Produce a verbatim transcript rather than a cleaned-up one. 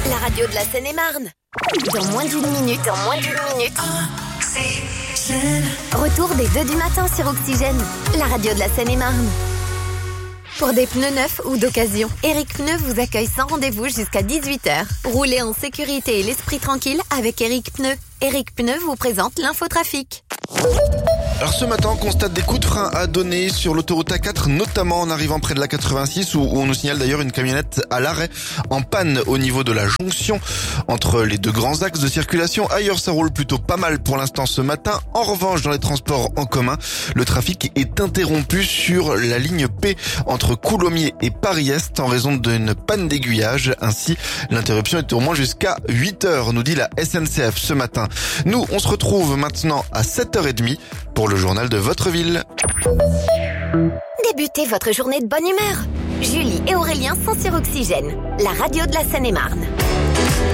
la radio de la Seine-et-Marne. Dans moins d'une minute, dans moins d'une minute. Oxygène. Retour des deux du matin sur Oxygène, la radio de la Seine-et-Marne. Pour des pneus neufs ou d'occasion, Eric Pneus vous accueille sans rendez-vous jusqu'à dix-huit heures. Roulez en sécurité et l'esprit tranquille avec Eric Pneus. Eric Pneus vous présente l'infotrafic. Alors ce matin, on constate des coups de frein à donner sur l'autoroute A quatre, notamment en arrivant près de la quatre-vingt-six, où on nous signale d'ailleurs une camionnette à l'arrêt en panne au niveau de la jonction entre les deux grands axes de circulation. Ailleurs, ça roule plutôt pas mal pour l'instant ce matin. En revanche, dans les transports en commun, le trafic est interrompu sur la ligne P entre Coulommiers et Paris-Est en raison d'une panne d'aiguillage. Ainsi, l'interruption est au moins jusqu'à huit heures, nous dit la S N C F ce matin. Nous, on se retrouve maintenant à sept heures trente pour le journal de votre ville. Débutez votre journée de bonne humeur. Julie et Aurélien sont sur Oxygène, la radio de la Seine-et-Marne.